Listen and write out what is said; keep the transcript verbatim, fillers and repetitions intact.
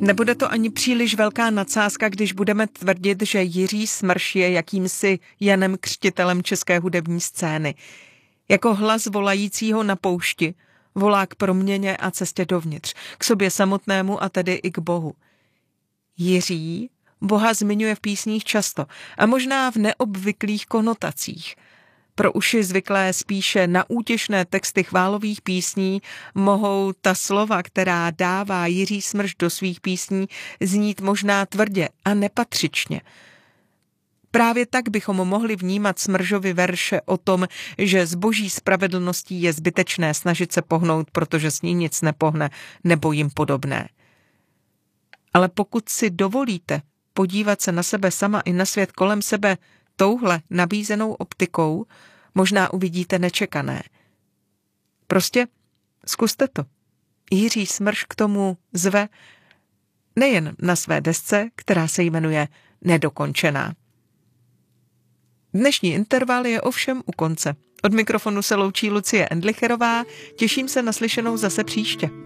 Nebude to ani příliš velká nadsázka, když budeme tvrdit, že Jiří Smrš je jakýmsi Janem Křtitelem české hudební scény. Jako hlas volajícího na poušti volá k proměně a cestě dovnitř, k sobě samotnému a tedy i k Bohu. Jiří Boha zmiňuje v písních často a možná v neobvyklých konotacích. Pro uši zvyklé spíše na útěšné texty chválových písní mohou ta slova, která dává Jiří Smrš do svých písní, znít možná tvrdě a nepatřičně. Právě tak bychom mohli vnímat Smržovy verše o tom, že s boží spravedlností je zbytečné snažit se pohnout, protože s ní nic nepohne, nebo jim podobné. Ale pokud si dovolíte podívat se na sebe sama i na svět kolem sebe touhle nabízenou optikou, možná uvidíte nečekané. Prostě zkuste to. Jiří Smrš k tomu zve nejen na své desce, která se jmenuje Nedokončená. Dnešní interval je ovšem u konce. Od mikrofonu se loučí Lucie Endlicherová, těším se na slyšenou zase příště.